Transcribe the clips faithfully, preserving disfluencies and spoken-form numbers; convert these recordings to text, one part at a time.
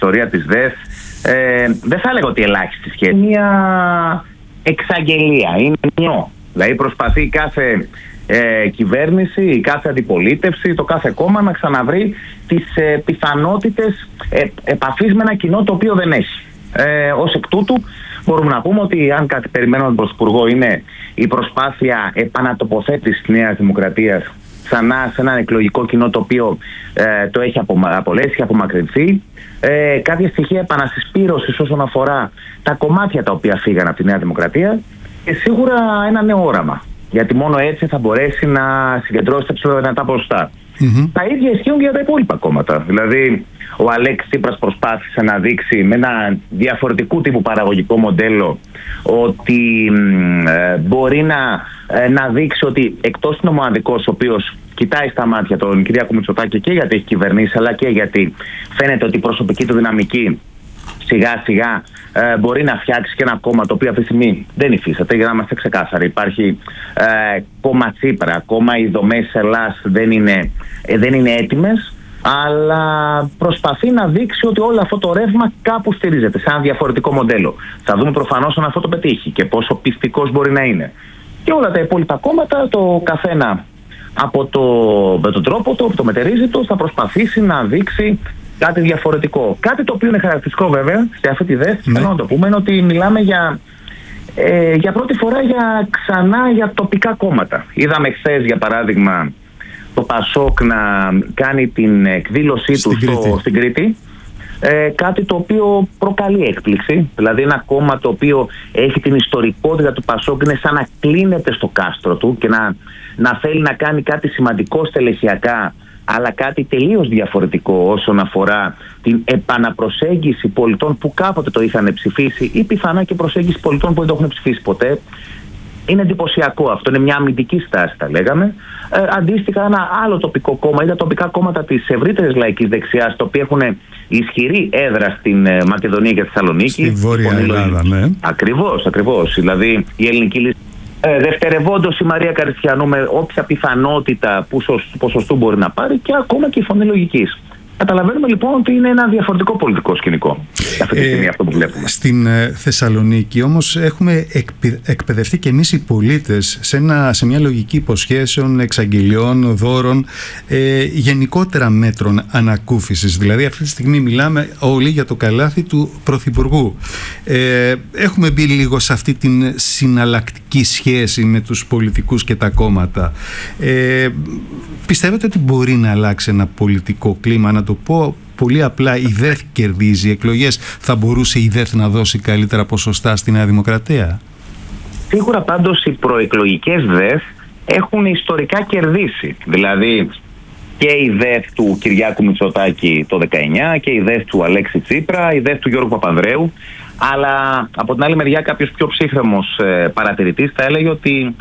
ιστορία της ΔΕΘ, ε, δεν θα έλεγα ότι ελάχιστη σχέση. Μια εξαγγελία, είναι νιό. Δηλαδή προσπαθεί κάθε ε, κυβέρνηση, η κάθε αντιπολίτευση, το κάθε κόμμα να ξαναβρει τις ε, πιθανότητες ε, επαφής με ένα κοινό το οποίο δεν έχει. Ε, ως εκ τούτου μπορούμε να πούμε ότι αν κάτι περιμένουμε τον Πρωθυπουργό είναι η προσπάθεια επανατοποθέτησης της Νέας Δημοκρατίας ξανά σε ένα εκλογικό κοινό το οποίο ε, το έχει απολέσει, έχει απομακρυνθεί. Ε, κάποια στοιχεία επανασυσπήρωσης όσον αφορά τα κομμάτια τα οποία φύγαν από τη Νέα Δημοκρατία και σίγουρα ένα νέο όραμα. Γιατί μόνο έτσι θα μπορέσει να συγκεντρώσει τα ψηλά δυνατά ποσοστά. Mm-hmm. Τα ίδια ισχύουν και για τα υπόλοιπα κόμματα. Δηλαδή, ο Αλέξης Τσίπρας προσπάθησε να δείξει με ένα διαφορετικού τύπου παραγωγικό μοντέλο ότι ε, μπορεί να, ε, να δείξει ότι εκτός είναι ο μοναδικός ο οποίος κοιτάει στα μάτια τον Κυριάκο Μητσοτάκη και γιατί έχει κυβερνήσει, αλλά και γιατί φαίνεται ότι η προσωπική του δυναμική σιγά σιγά ε, μπορεί να φτιάξει και ένα κόμμα το οποίο αυτή τη στιγμή δεν υφίσταται, για να είμαστε ξεκάθαροι. Υπάρχει ε, κόμμα Τσίπρα, ακόμα οι δομές Ελλάς δεν είναι, ε, δεν είναι έτοιμες, αλλά προσπαθεί να δείξει ότι όλο αυτό το ρεύμα κάπου στηρίζεται σε ένα διαφορετικό μοντέλο. Θα δούμε προφανώς αν αυτό το πετύχει και πόσο πιστικός μπορεί να είναι. Και όλα τα υπόλοιπα κόμματα, το καθένα από το, με τον τρόπο του, από το μετερίζει του, θα προσπαθήσει να δείξει κάτι διαφορετικό. Κάτι το οποίο είναι χαρακτηριστικό βέβαια σε αυτή τη ΔΕΘ, ναι. να το πούμε, είναι ότι μιλάμε για, ε, για πρώτη φορά για, ξανά για τοπικά κόμματα. Είδαμε χθες για παράδειγμα το Πασόκ να κάνει την εκδήλωσή στην του στο, στην Κρήτη. Ε, κάτι το οποίο προκαλεί έκπληξη. Δηλαδή ένα κόμμα το οποίο έχει την ιστορικότητα του Πασόκ είναι σαν να κλείνεται στο κάστρο του και να, να θέλει να κάνει κάτι σημαντικό στελεχειακά, αλλά κάτι τελείως διαφορετικό όσον αφορά την επαναπροσέγγιση πολιτών που κάποτε το είχαν ψηφίσει ή πιθανά και προσέγγιση πολιτών που δεν το έχουν ψηφίσει ποτέ. Είναι εντυπωσιακό αυτό, είναι μια αμυντική στάση θα λέγαμε. Ε, αντίστοιχα ένα άλλο τοπικό κόμμα ή τα τοπικά κόμματα της ευρύτερης λαϊκής δεξιάς, τα οποία έχουν ισχυρή έδρα στην ε, Μακεδονία και Θεσσαλονίκη. Στη Βόρεια Ελλάδα, ναι. Ακριβώς, ακριβώς. Δηλαδή η ελληνική λύση. Ε, δευτερευόντως η Μαρία Καριστιανού με όποια πιθανότητα ποσοστού μπορεί να πάρει και ακόμα και η Φωνή Λογικής. Καταλαβαίνουμε λοιπόν ότι είναι ένα διαφορετικό πολιτικό σκηνικό αυτή τη στιγμή ε, αυτό που βλέπουμε. Στην ε, Θεσσαλονίκη όμως έχουμε εκπαι, εκπαιδευτεί και εμείς οι πολίτες σε, ένα, σε μια λογική υποσχέσεων, εξαγγελιών, δώρων, ε, γενικότερα μέτρων ανακούφισης. Δηλαδή αυτή τη στιγμή μιλάμε όλοι για το καλάθι του Πρωθυπουργού. Ε, έχουμε μπει λίγο σε αυτή την συναλλακτική σχέση με τους πολιτικούς και τα κόμματα. Ε, πιστεύετε ότι μπορεί να αλλάξει ένα πολιτικό κλίμα, να το πω πολύ απλά, η ΔΕΘ κερδίζει εκλογές, θα μπορούσε η ΔΕΘ να δώσει καλύτερα ποσοστά στη Νέα Δημοκρατία? Σίγουρα πάντως οι προεκλογικές ΔΕΘ έχουν ιστορικά κερδίσει. Δηλαδή και η ΔΕΘ του Κυριάκου Μητσοτάκη το δεκαεννιά και η ΔΕΘ του Αλέξη Τσίπρα, η ΔΕΘ του Γιώργου Παπανδρέου. Αλλά από την άλλη μεριά κάποιος πιο ψύχρεμος ε, παρατηρητής θα έλεγε ότι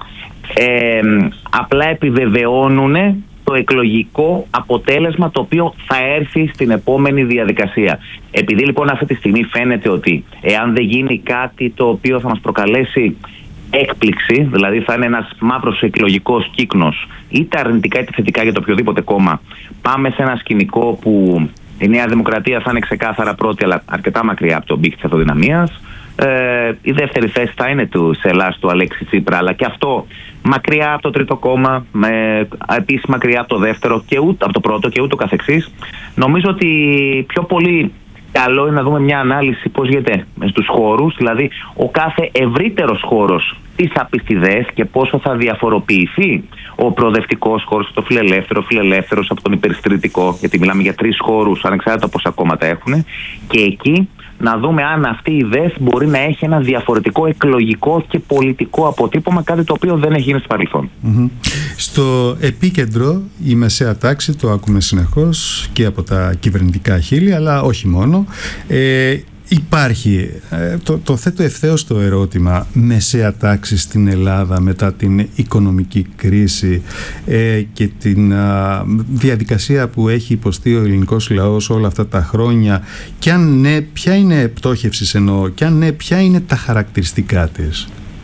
ε, απλά επιβεβαιώνουν το εκλογικό αποτέλεσμα το οποίο θα έρθει στην επόμενη διαδικασία. Επειδή λοιπόν αυτή τη στιγμή φαίνεται ότι εάν δεν γίνει κάτι το οποίο θα μας προκαλέσει έκπληξη, δηλαδή θα είναι ένας μαύρος εκλογικός κύκνος είτε αρνητικά είτε θετικά για το οποιοδήποτε κόμμα, πάμε σε ένα σκηνικό που η Νέα Δημοκρατία θα είναι ξεκάθαρα πρώτη αλλά αρκετά μακριά από τον πύχη της αυτοδυναμίας. Ε, η δεύτερη θέση θα είναι του Ελλάς του Αλέξη Τσίπρα, αλλά και αυτό μακριά από το τρίτο κόμμα, με, επίσης μακριά από το δεύτερο και ούτε από το πρώτο και ούτω καθεξής. Νομίζω ότι πιο πολύ καλό είναι να δούμε μια ανάλυση πώς γίνεται στους χώρους, δηλαδή ο κάθε ευρύτερος χώρος τι θα πει στη ΔΕΘ και πόσο θα διαφοροποιηθεί ο προοδευτικός χώρος, το φιλελεύθερο, φιλελεύθερος από τον υπεριστηρητικό, γιατί μιλάμε για τρεις χώρους ανεξάρτητα πόσα κόμματα έχουν, και εκεί να δούμε αν αυτή η ΔΕΘ μπορεί να έχει ένα διαφορετικό εκλογικό και πολιτικό αποτύπωμα, κάτι το οποίο δεν έχει γίνει στο παρελθόν. Mm-hmm. Στο επίκεντρο η μεσαία τάξη, το ακούμε συνεχώς και από τα κυβερνητικά χείλη, αλλά όχι μόνο. Ε, Υπάρχει, το, το θέτω ευθέως το ερώτημα, μεσαία τάξη στην Ελλάδα μετά την οικονομική κρίση ε, και την α, διαδικασία που έχει υποστεί ο ελληνικός λαός όλα αυτά τα χρόνια, και αν ναι, ποια είναι πτώχευση εννοώ, και αν ναι, ποια είναι τα χαρακτηριστικά της?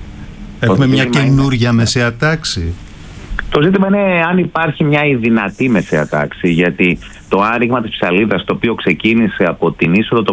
Έχουμε μια καινούρια είναι... μεσαία τάξη? Το ζήτημα είναι αν υπάρχει μια δυνατή μεσαία τάξη, γιατί το άρριγμα της ψαλίδας το οποίο ξεκίνησε από την είσοδο των